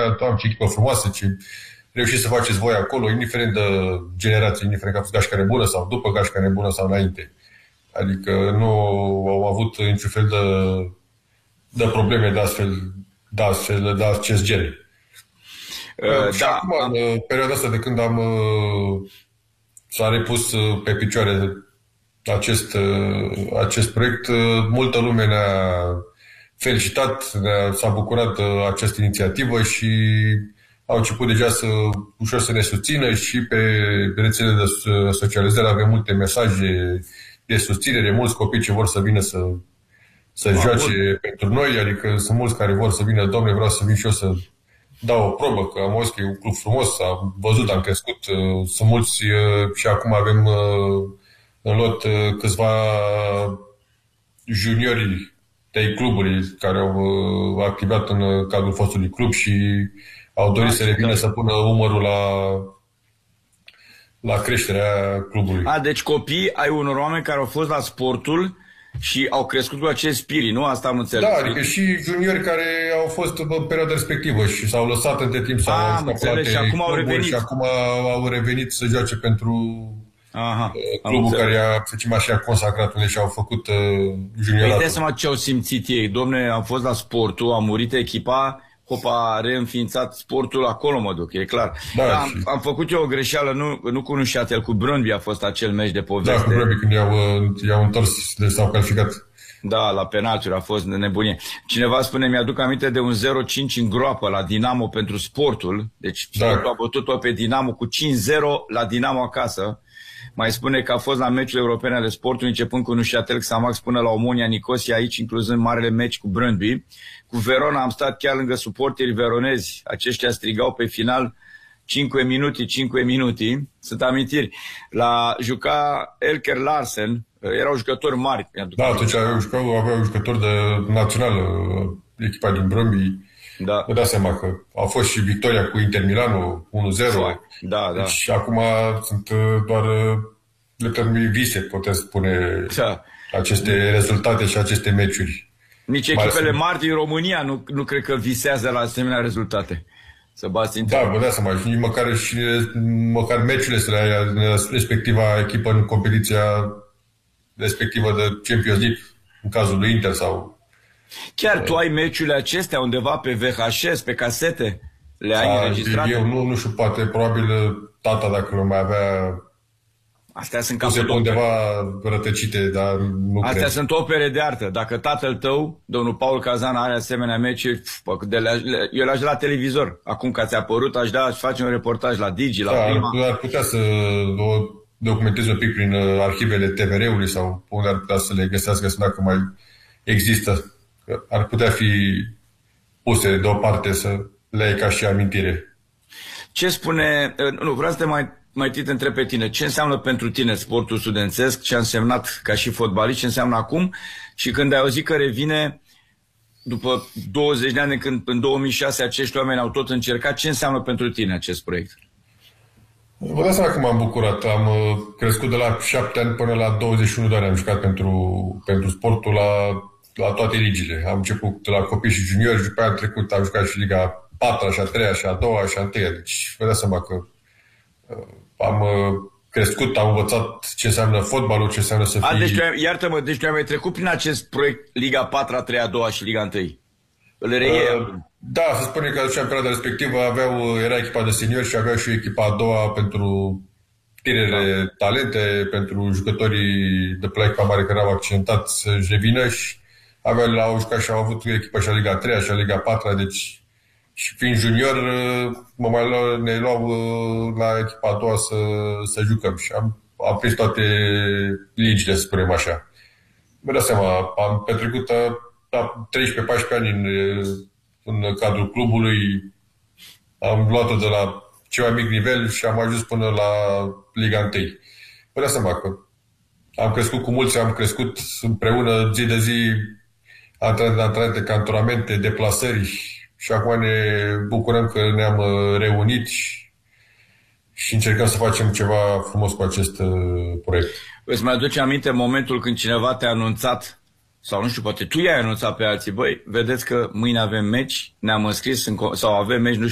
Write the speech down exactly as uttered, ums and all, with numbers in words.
spunea, Doamne, ce echipă frumoasă, ce reușiți să faceți voi acolo, indiferent de generație, indiferent că a fost Gașca Nebună sau după Gașca Nebună sau înainte. Adică nu au avut niciun fel de, de probleme de astfel, de astfel, de acest gen. Uh, și da, acum, am... în perioada asta de când am s-a repus pe picioare acest, acest proiect, multă lume ne-a felicitat, ne-a, s-a bucurat de această inițiativă și au început deja să, ușor să ne susțină și pe rețelele de socializare avem multe mesaje de susținere, mulți copii ce vor să vină să, să joace bun. pentru noi, adică sunt mulți care vor să vină, domnule, vreau să vin și eu să dau o probă, că am auzit că e un club frumos, am văzut, am crescut, sunt mulți și acum avem în lot câțiva juniori de cluburi care au activat în cadrul fostului club și au dorit A, să revină da. să pună umărul la, la creșterea clubului. A, deci copii ai unor oameni care au fost la sportul și au crescut cu acest spirit, nu? Asta am înțeles. Da, adică și juniori care au fost în perioada respectivă și s-au lăsat între timp sau A, am înțeles, și acum au revenit. Și acum au revenit să joace pentru Aha, clubul care a, să zicem așa, consacrat unde și-au făcut uh, junioratul. Păi, seama ce au simțit ei. Domne, am fost la sportul, a murit echipa, hopa, a reînființat sportul, acolo mă duc, e clar. Da, Dar am, și... am făcut eu o greșeală, nu, nu cu Neuchâtel, cu Brøndby a fost acel meci de poveste. Da, cu Brøndby, când i-au, i-au întors, deci s-au calificat. Da, la penalturi a fost nebunie. Cineva spune, mi-aduc aminte de un zero cinci în groapă la Dinamo pentru sportul, deci da. Sportul a bătut-o pe Dinamo cu cinci zero la Dinamo acasă. Mai spune că a fost la meciul europene ale sportului, începând cu Neuchâtel Xamax până la Omonia Nicosia, aici incluzând marele meci cu Brøndby. Cu Verona am stat chiar lângă suporterii veronezi. Aceștia strigau pe final cinci minute, cinci minute. Sunt amintiri. La juca Elker Larsen, erau jucători mari. Da, atunci aveau, aveau jucători de națională, echipa din Brøndby. Da. Vă dați seama că a fost și victoria cu Inter Milano unu zero. Da, da. Deci acum sunt doar le vise, puteți spune, da. aceste rezultate și aceste meciuri. Nici echipele mari din România nu, nu cred că visează la asemenea rezultate. Să bați Inter. Da, vă dați seama, și măcar, și, măcar meciurile să le ai respectiva echipă în competiția respectivă de Champions League, în cazul lui Inter sau... Chiar tu ai meciurile acestea undeva pe V H S, pe casete? Le ai înregistrate? Eu nu, nu știu, poate, probabil tata, dacă nu mai avea... Astea sunt puse pe undeva rătăcite, dar nu Astea cred. sunt opere de artă. Dacă tatăl tău, domnul Paul Cazan, are asemenea meciuri, eu le-aș da la televizor. Acum că ți-a apărut, aș da, aș face un reportaj la Digi, la da, Prima. Ar putea să o documenteze un pic prin arhivele T V R-ului sau unde ar putea să le găsească, să dacă mai există. Ar putea fi puse deoparte să le ai ca și amintire. Ce spune... Nu, vreau să te mai, mai te întreb pe tine. Ce înseamnă pentru tine sportul studențesc? Ce a însemnat ca și fotbalist? Ce înseamnă acum? Și când ai auzit că revine după douăzeci de ani, când în două mii șase acești oameni au tot încercat, ce înseamnă pentru tine acest proiect? Vă dați seama că m-am bucurat. Am crescut de la șapte ani până la douăzeci și unu de ani. Am jucat pentru, pentru sportul la... la toate ligile. Am început la copii și juniori și după aia am trecut, am jucat și Liga a patra, și a treia, și a doua, și a întâia. Deci vă dați seama că uh, am uh, crescut, am învățat ce înseamnă fotbalul, ce înseamnă să fii... Deci, iartă-mă, deci tu ai mai trecut prin acest proiect Liga a patra, a treia, a doua și Liga unu. Îl reie? Uh, da, să spune că atunci în perioada respectivă aveau, era echipa de seniori și aveau și echipa a doua pentru tinere da. talente, pentru jucătorii de pe la echipa mare care au accidentat să-și revină și aveau la au jucat și au avut echipa și a Liga a treia și a Liga a patra, deci și fiind junior mă mai luau, ne luau la echipa a doua să, să jucăm și am, am prins toate ligile, să spunem așa. Vă dați seama, am petrecut treisprezece paisprezece ani în, în cadrul clubului, am luat-o de la cel mai mic nivel și am ajuns până la Liga unu. Vă dați seama că am crescut cu mulți, am crescut împreună zi de zi, antrenamente, cantonamente, deplasări și acum ne bucurăm că ne-am reunit și, și încercăm să facem ceva frumos cu acest uh, proiect. Îți mai aduce aminte momentul când cineva te-a anunțat, sau nu știu, poate tu i-ai anunțat pe alții, băi, vedeți că mâine avem meci, ne-am înscris în, sau avem meci, nu